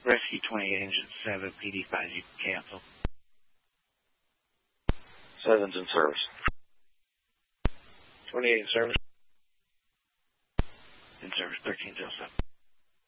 Rescue 28 Engine 7, PD 5, you can cancel. 7's in service. 28 in service. In service, 1307.